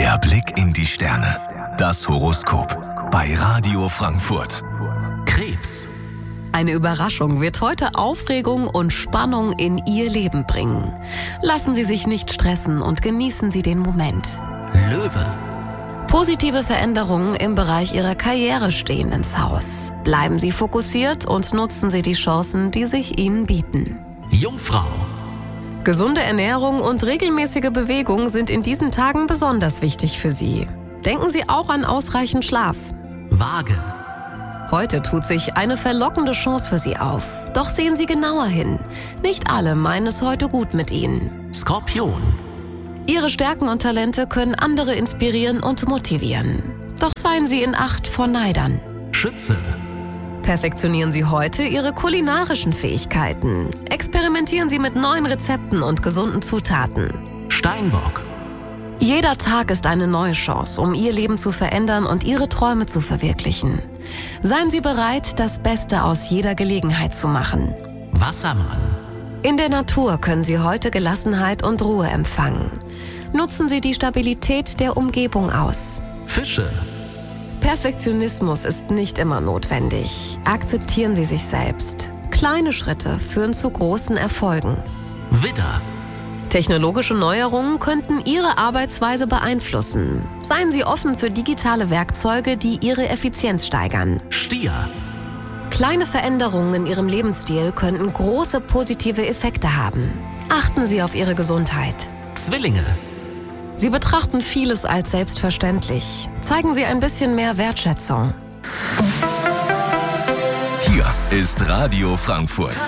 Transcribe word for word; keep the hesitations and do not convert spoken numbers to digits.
Der Blick in die Sterne. Das Horoskop bei Radio Frankfurt. Krebs. Eine Überraschung wird heute Aufregung und Spannung in Ihr Leben bringen. Lassen Sie sich nicht stressen und genießen Sie den Moment. Löwe. Positive Veränderungen im Bereich Ihrer Karriere stehen ins Haus. Bleiben Sie fokussiert und nutzen Sie die Chancen, die sich Ihnen bieten. Jungfrau. Gesunde Ernährung und regelmäßige Bewegung sind in diesen Tagen besonders wichtig für Sie. Denken Sie auch an ausreichend Schlaf. Waage. Heute tut sich eine verlockende Chance für Sie auf. Doch sehen Sie genauer hin. Nicht alle meinen es heute gut mit Ihnen. Skorpion. Ihre Stärken und Talente können andere inspirieren und motivieren. Doch seien Sie in Acht vor Neidern. Schütze. Perfektionieren Sie heute Ihre kulinarischen Fähigkeiten. Experimentieren Sie mit neuen Rezepten und gesunden Zutaten. Steinbock. Jeder Tag ist eine neue Chance, um Ihr Leben zu verändern und Ihre Träume zu verwirklichen. Seien Sie bereit, das Beste aus jeder Gelegenheit zu machen. Wassermann. In der Natur können Sie heute Gelassenheit und Ruhe empfangen. Nutzen Sie die Stabilität der Umgebung aus. Fische. Perfektionismus ist nicht immer notwendig. Akzeptieren Sie sich selbst. Kleine Schritte führen zu großen Erfolgen. Widder. Technologische Neuerungen könnten Ihre Arbeitsweise beeinflussen. Seien Sie offen für digitale Werkzeuge, die Ihre Effizienz steigern. Stier. Kleine Veränderungen in Ihrem Lebensstil könnten große positive Effekte haben. Achten Sie auf Ihre Gesundheit. Zwillinge. Sie betrachten vieles als selbstverständlich. Zeigen Sie ein bisschen mehr Wertschätzung. Hier ist Radio Frankfurt.